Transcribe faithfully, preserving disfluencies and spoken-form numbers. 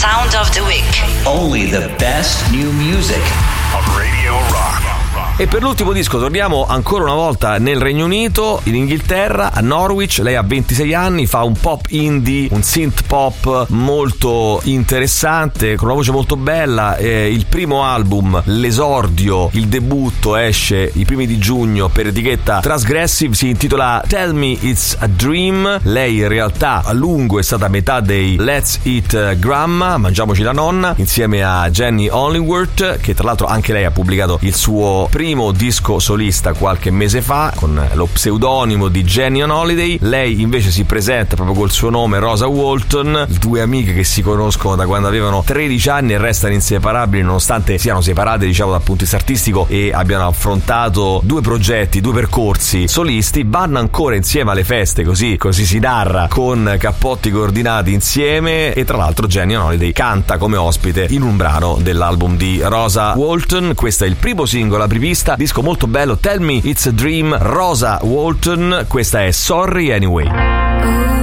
Sound of the Week. Only the best new music on Radio Rock. E per l'ultimo disco torniamo ancora una volta nel Regno Unito, in Inghilterra, a Norwich. Lei ha ventisei anni, fa un pop indie, un synth pop molto interessante, con una voce molto bella. Eh, il primo album, l'esordio, il debutto, esce i primi di giugno per etichetta Transgressive, si intitola Tell Me It's a Dream. Lei in realtà a lungo è stata metà dei Let's Eat Grandma, Mangiamoci la nonna, insieme a Jenny Hollingworth, che tra l'altro anche lei ha pubblicato il suo primo disco solista qualche mese fa con lo pseudonimo di Jenny on Holiday. Lei invece si presenta proprio col suo nome, Rosa Walton, due amiche che si conoscono da quando avevano tredici anni e restano inseparabili nonostante siano separate, diciamo, dal punto di vista artistico, e abbiano affrontato due progetti, due percorsi solisti. Vanno ancora insieme alle feste, così così si narra, con cappotti coordinati insieme, e tra l'altro Jenny on Holiday canta come ospite in un brano dell'album di Rosa Walton. Questo è il primo singolo, la prevista, disco molto bello, Tell Me It's a Dream, Rosa Walton. Questa è Sorry Anyway.